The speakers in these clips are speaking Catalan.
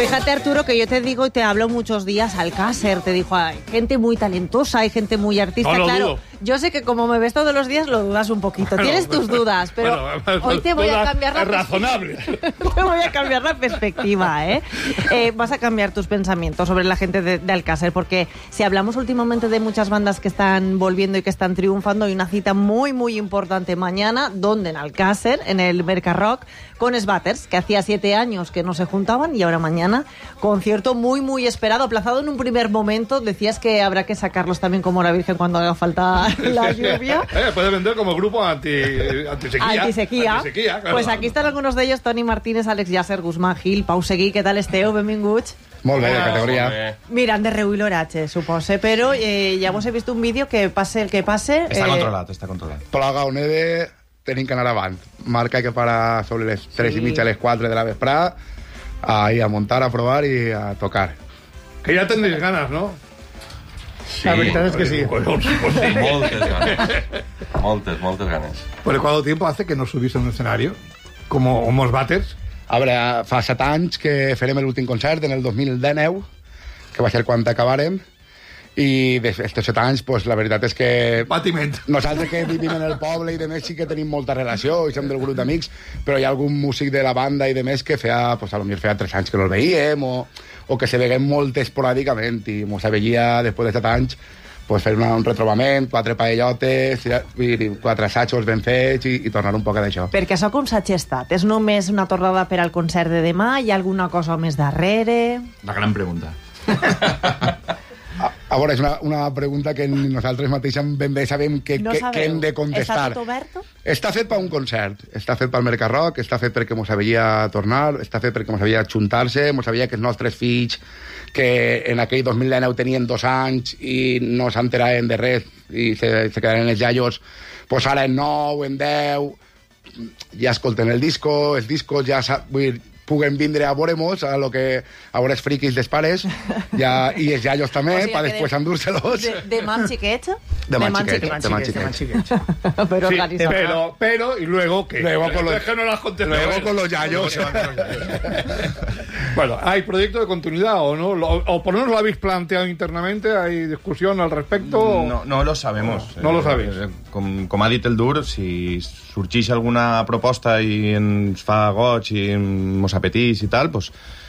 Fíjate, Arturo, que yo te digo y te hablo muchos días, Alcácer te dijo, hay gente muy talentosa, hay gente muy artista, no, claro. dudo. Yo sé que como me ves todos los días lo dudas un poquito. Tienes tus dudas, pero hoy te voy a cambiar la razonable. Te voy a cambiar la perspectiva, ¿eh? Vas a cambiar tus pensamientos sobre la gente de Alcácer, porque si hablamos últimamente de muchas bandas que están volviendo y que están triunfando, hay una cita muy, muy importante mañana, donde en Alcácer, en el Mercarrock, con Svatters, que hacía 7 años que no se juntaban, y ahora mañana, concierto muy, muy esperado, aplazado en un primer momento. Decías que habrá que sacarlos también como la Virgen cuando haga falta la lluvia. Puede vender como grupo antisequía. Antisequía, claro. Pues aquí están algunos de ellos: Toni Martínez, Àlex Llàcer, Guzmán Gil, Pau Seguí. ¿Qué tal esteu? Benvinguts. Molt bé, de categoria. Miran de Reu i l'Oratge, supose, però ja vos he vist un vídeo que pase el que pase... Està controlat, està controlat. Ploga o neve, tenim que anar avant. Marca que para sobre les 3:30, les 4 de la vesprada, ahí a montar, a probar y a tocar. Que ya tendréis ganas, ¿no? Sí, la veritat és que sí. Moltes ganes. ¿Por cuánto tiempo hace que no subís a un escenario? Como Svatters. A veure, fa 7 anys que farem l'últim concert, en el 2019, que va ser quan acabàrem, i d'aquests 7 anys, pues, la veritat és que... Patiment. Nosaltres que vivim en el poble i de més sí que tenim molta relació, i som del grup d'amics, però hi ha algun músic de la banda i de més que feia, pues, potser feia 3 anys que no el veiem, o que se veiem molt esporàdicament, i mos veia, després de 7 anys, pues, fer un retrobament, 4 paellotes, 4 assajos ben fets i tornar un poc d'això. Perquè això com s'ha gestat? És només una tornada per al concert de demà? Hi ha alguna cosa més darrere? La gran pregunta. A veure, és una pregunta que nosaltres mateixos ben bé sabem que hem de contestar. Està tot obert? Està fet per un concert, està fet pel Mercarrock, està fet perquè mos havia tornar, està fet perquè mos havia juntar-se, mos havia que els nostres fills, que en aquell 2019 tenien 2 anys i no s'enteraven de res i se quedaren els iaios, pues ara en 9, en 10, ja escolten el disco, els discos ja puguen vindre a veure-mos, a veure els friquis dels pares, i els iaios també, per després endur-se-los. Demà amb xiquets? Demà xiquets. Pero organizado. Pero, ¿y luego qué? Luego con los yayos. Bueno, ¿hay proyecto de continuidad o no? ¿O por lo menos lo habéis planteado internamente? ¿Hay discusión al respecto? No lo sabemos. No lo sabéis. Com ha dit el Dur, si sorgeix alguna proposta i ens fa goig i mos apeteix i tal, doncs...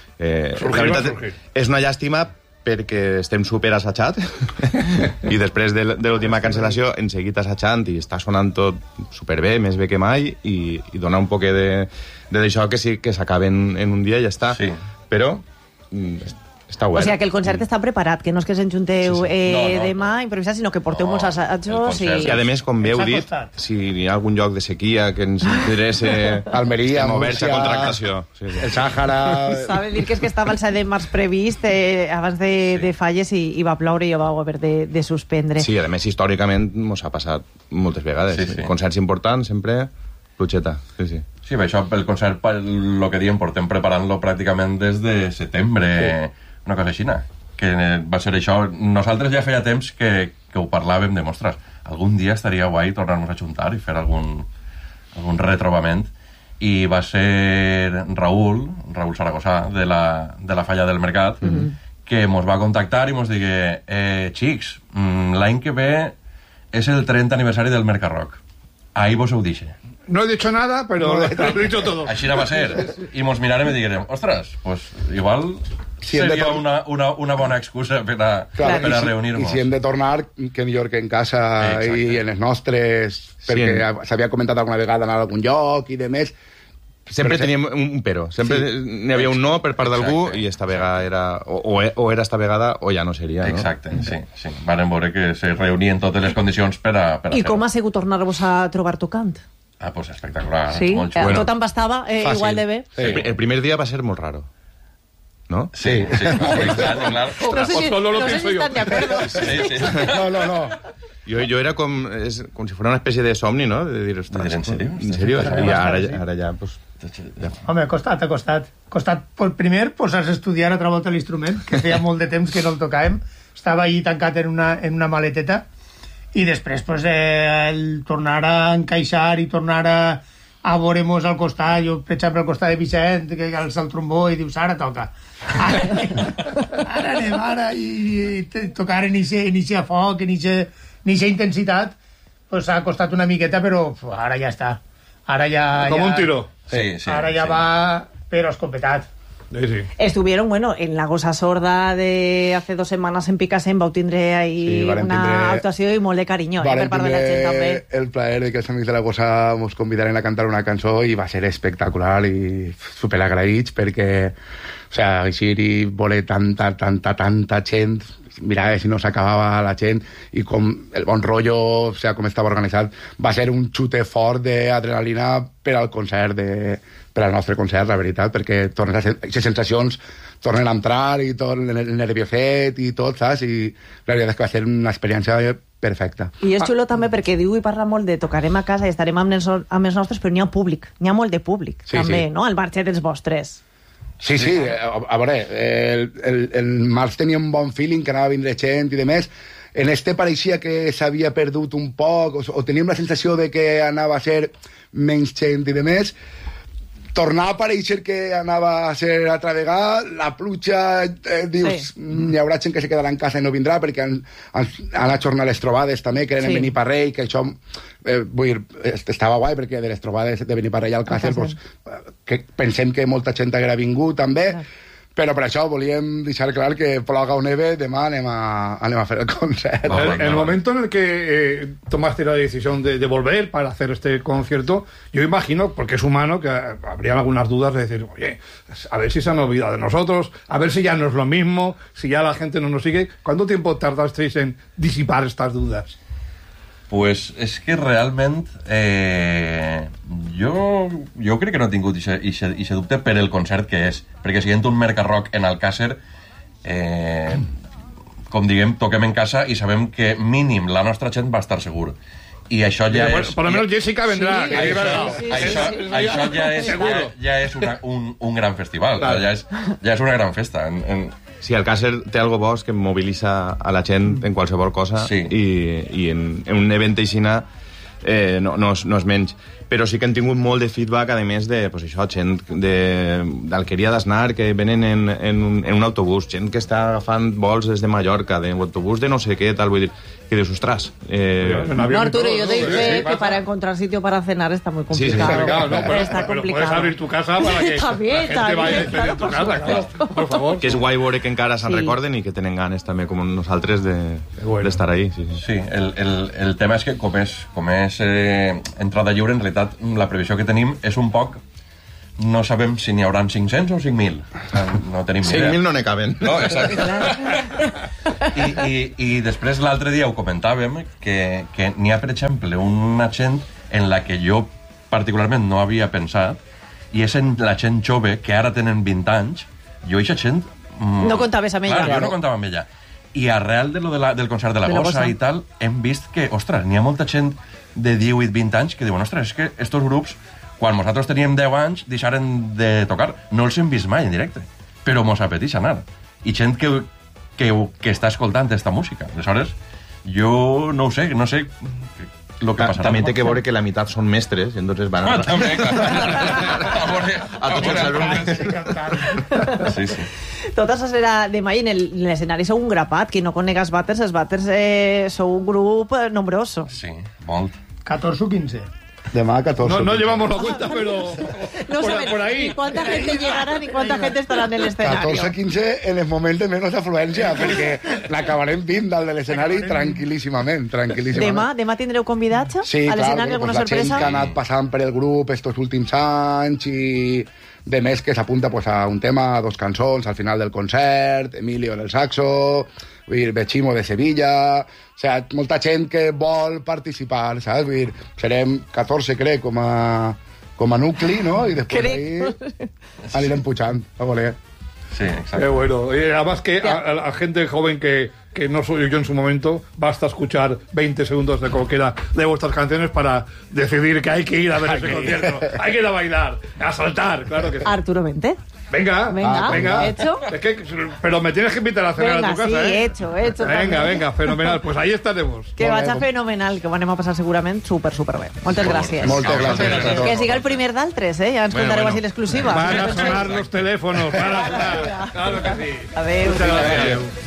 la veritat és una llàstima perquè estem super assajat i després de l'última cancel·lació hem seguit assajant i està sonant tot superbé, més bé que mai, i dona un poc d'això que sí que s'acaben en un dia i ja està. Sí. Però està obert. O sigui, que el concert està preparat, que no és que s'enjunteu demà improvisat, sinó que porteu molts assajos i a més, com bé heu dit, si hi ha algun lloc de sequia que ens interessa, Almeria, Múrcia, contractació. El Sàhara... S'ha de dir que és que estava el 7 de març previst abans de falles i va ploure i ho vau haver de suspendre. Sí, a més, històricament mos ha passat moltes vegades. Concerts importants, sempre pluixeta. Sí, això, el concert, el que diem, portem preparant-lo pràcticament des de setembre, una cosa així, que va ser això. Nosaltres ja feia temps que ho parlàvem de, ostres, algun dia estaria guai tornar-nos a juntar i fer algun retrobament, i va ser Raúl Saragossà, de la Falla del Mercat, que mos va contactar i mos digué, xics, l'any que ve és el 30 aniversari del Mercarrock, ahí vos ho dixe. No he dicho nada, pero lo he dicho todo. Així va ser. I mos mirarem i diguem, ostres, pues igual seria una bona excusa per a reunir-nos. I si hem de tornar, que millor que en casa i en els nostres, perquè s'havia comentat alguna vegada anar a algun lloc i de més. Sempre teníem un però. Sempre n'hi havia un no per part d'algú i esta vegada era... O era esta vegada o ja no seria, no? Exacte, sí. Varen veure que se reunien totes les condicions per a fer-ho. I com ha sigut tornar-vos a trobar tocant? Pues espectacular. Sí, tot empastava igual de bé. El primer dia va ser molt raro, ¿no? Sí. Claro. No sé si están de acuerdo. No. Yo era como si fuera una especie de somni, ¿no? De dir, ostras, ¿en serio? ¿En serio? Y ahora ya, pues... Home, ha costat. Costat, primer, posar-se a estudiar altra volta l'instrument, que feia molt de temps que no el tocàvem. Estava allí tancat en una maleteta, i després pues, el tornar a encaixar i tornar a a veure-mos al costat, jo, per exemple, al costat de Vicent, que alça el trombó i dius, ara toca. Ara anem, i tocar en eixe foc, en eixa intensitat, pues ha costat una miqueta, però ara ja està. Ara ja... Com un tiro. Sí, ara ja va, però escopetat. Sí. Estuvieron, bueno, en La Gosa Sorda de hace 2 semanas en Picassent, vau tindre ahí una actuació i molt de carinyo, per part de la gent també. El plaer de que els amics de La Gosa mos convidaren a cantar una cançó i va ser espectacular i superagraïts perquè, o sea, eixir i voler tanta gent, mirava si no s'acabava la gent i com el bon rotllo, o sea, com estava organitzat, va ser un xute fort d'adrenalina per al concert per al nostre concert, la veritat, perquè aquestes sensacions tornen a entrar i tot el nervioset i tot, saps? I la veritat és que va ser una experiència perfecta. I és xulo també perquè diu i parla molt de tocarem a casa i estarem amb els nostres, però n'hi ha públic, n'hi ha molt de públic, també, no? Al marge dels vostres. Sí, a veure, el Març tenia un bon feeling, que anava a vindre gent i de més. En este pareixia que s'havia perdut un poc, o teníem la sensació de que anava a ser menys gent i de més. Tornar a aparèixer que anava a ser altra vegada, la pluja, dius, hi haurà gent que se quedarà en casa i no vindrà, perquè han ajornat les trobades també, que eren en Beniparrell, que això, vull dir, estava guai, perquè de les trobades de Beniparrell al Càcer, pues, que pensem que molta gent haguera vingut també, però per això volíem deixar clar que ploga o neve, demà anem a fer el concert. El momento en el que tomaste la decisión de volver para hacer este concierto, yo imagino, porque es humano, que habrían algunas dudas de decir, oye, a ver si se han olvidado de nosotros, a ver si ya no es lo mismo, si ya la gente no nos sigue. ¿Cuánto tiempo tardasteis en disipar estas dudas? Pues és que realment jo crec que no he tingut ixe dubte per el concert que és, perquè siguent un Merca-Rock en Alcàsser, com diguem, toquem en casa i sabem que mínim la nostra gent va estar segur. I això ja és... Por lo menos Jessica vendrá. Això ja és un gran festival, ja és una gran festa. Sí, el Càcer té algo bo que mobilitza a la gent en qualsevol cosa i en un event aixina no és menys. Però sí que han tingut molt de feedback, a més de pues això, gent d'Alqueria d'Asnar que venen en un autobús, gent que està agafant vols des de Mallorca, de autobús de no sé què, tal, vull dir, que dius, ostras... No, Arturo, yo te dije que para encontrar sitio para cenar está muy complicado. Sí, complicado, ¿no? Está pero complicado. puedes abrir tu casa para que también, la gente vaya a despedir en tu casa, claro, por favor. Que és guai veure que encara se'n recorden i que tenen ganes també, com nosaltres, d'estar ahí. Sí, el tema és que com és entrada lliure, en realitat la previsió que tenim és un poc, no sabem si n'hi haurà 500 o 5.000. No tenim ni idea. 5.000 no n'hi caben. No, exacte. I després l'altre dia ho comentàvem, que n'hi ha, per exemple, una gent en la que jo particularment no havia pensat, i és en la gent jove que ara tenen 20 anys. Jo eixa gent... No comptaves amb ella. Clar, jo no comptava amb ella. I arrel del concert de la Gosa i tal, hem vist que, ostres, n'hi ha molta gent de 18-20 anys que diuen, ostres, és que estos grups, quan nosaltres teníem 10 anys, deixaren de tocar. No els hem vist mai en directe, però mos apeteix anar. I gent que està escoltant aquesta música. Aleshores, jo no ho sé, lo que passarà. També té que veure que la meitat són mestres, entonces van a... també, clar. A tots els alumnes. Sí. Tota la serà demà i en l'escenari sou un grapat. Qui no conega els Vàters sou un grup nombroso. Sí, molt. 14 o 15. Demà 14. No llevamos la cuenta, pero No saben por ahí. ni cuánta gente llegará ni cuánta gente estarà en el escenario. 14-15 en els moments de menys afluència, perquè l'acabarem vint dalt de l'escenari tranquil·líssimament. Demà tindreu convidats sí, a l'escenari, clar, alguna la sorpresa? gent que ha anat passant per el grup estos últims anys i de més que s'apunta pues, a un tema, a 2 cançons al final del concert, Emilio en el saxo, Bechimo de Sevilla, o sea, molta gent que vol participar, saps? Vull dir, serem 14, crec, com a nucli, ¿no? Y después ahí anirem pujant, a voler. Sí, exacto. Qué bueno. Y además que a la gente joven que no soy yo en su momento, basta escuchar 20 segundos de cualquiera de vuestras canciones para decidir que hay que ir a ver ese concierto. Hay que ir a bailar, a saltar, claro que sí. Arturo, vente. Venga, hecho. Es que, pero me tienes que invitar a cenar Venga, a tu casa, sí, ¿eh? hecho. Venga, fenomenal. Pues ahí estaremos. Que vaig a fenomenal, que ho anem a passar segurament super bé. Moltes gràcies. Moltes gràcies. Que siga el primer d'altres, eh? Ja ens contareu així l'exclusiva. Van a sonar los teléfonos, van a sonar. Claro que sí. Adéu. Muchas gracias.